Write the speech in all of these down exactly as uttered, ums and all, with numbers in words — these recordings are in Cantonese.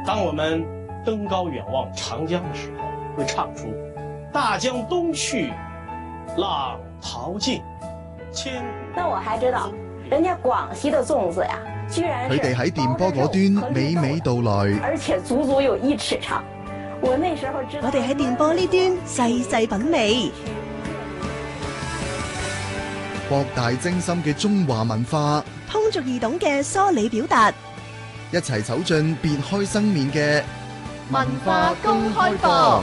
当我们登高远望长江的时候，会唱出“大江东去，浪淘尽，千古”。 那我还知道，人家廣西的粽子呀，居然佢哋喺電波嗰端娓娓道來， 而且足足有一尺長。我那時候知道， 我哋喺電波呢端細細品味， 博大精深嘅中華文化， 通俗易懂嘅梳理表達， 一齊走進別開生面嘅文化公開課。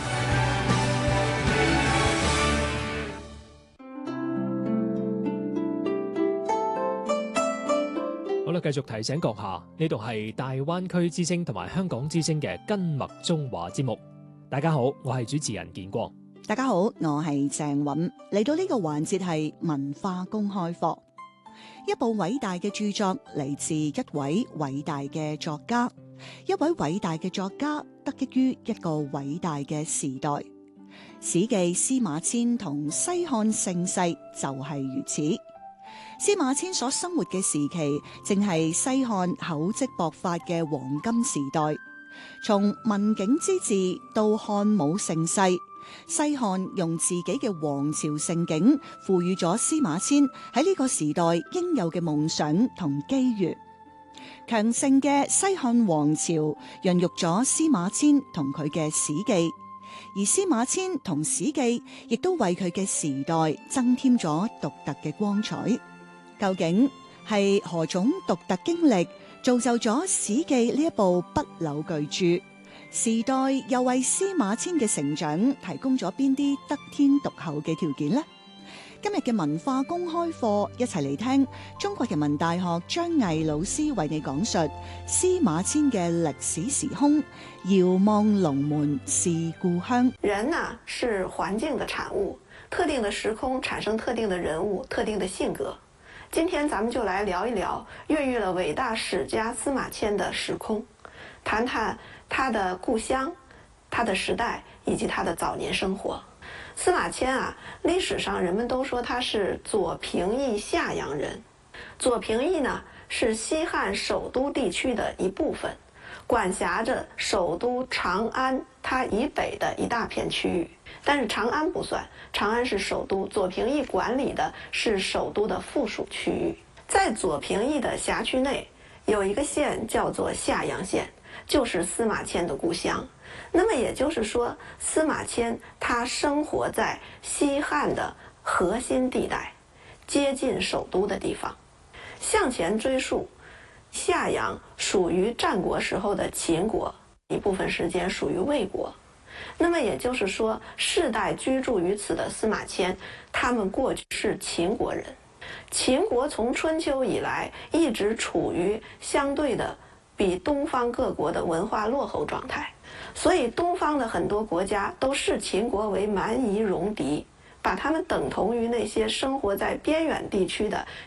好啦，繼續提醒閣下，呢度係大灣區之聲同埋香港之聲嘅根脈中華節目。大家好，我係主持人建光。 大家好，我係鄭韻。嚟到呢個環節係文化公開課。一部偉大嘅著作嚟自一位偉大嘅作家，一位偉大嘅作家得益於一個偉大嘅時代。史記司馬遷同西漢盛世就係如此。司馬遷所生活嘅時期，正係西漢厚積薄發嘅黃金時代。從文景之治到漢武盛世，西漢用自己嘅王朝盛景，賦予咗司馬遷喺呢個時代應有嘅夢想同機遇。強盛嘅西漢王朝孕育咗司馬遷同佢嘅史記，而司馬遷同史記亦都為佢嘅時代增添咗獨特嘅光彩。究竟係何種獨特經歷造就咗《史記》呢一部不朽巨著？時代又為司馬遷嘅成長提供咗邊啲得天獨厚嘅條件呢？今日嘅文化公開課，一齊嚟聽中國人民大學張毅老師為你講述司馬遷嘅歷史時空。遙望龍門是故鄉。 人呢，是環境的產物，特定的時空產生特定的人物、特定的性格。今天咱們就來聊一聊孕育了偉大史家司馬遷的時空，談談他的故鄉、他的時代以及他的早年生活。司馬遷啊，歷史上人們都說他是左平邑下陽人。左平邑呢，是西漢首都地區的一部分，管轄着首都長安它以北的一大片區域。但是長安不算，長安是首都，左平邑管理的是首都的附屬區域。在左平邑的轄區內，有一個縣叫做下陽縣，就是司馬遷的故鄉。那麼也就是說，司馬遷他生活在西漢的核心地帶，接近首都的地方。向前追溯，下陽屬於戰國時候的秦國，一部分時間屬於魏國。那麼也就是說，世代居住於此的司馬遷，他們過去是秦國人。秦國從春秋以來一直處於相對的比東方各國的文化落後狀態，所以東方的很多國家都視秦國為蠻夷戎狄，把他們等同於那些生活在邊遠地區的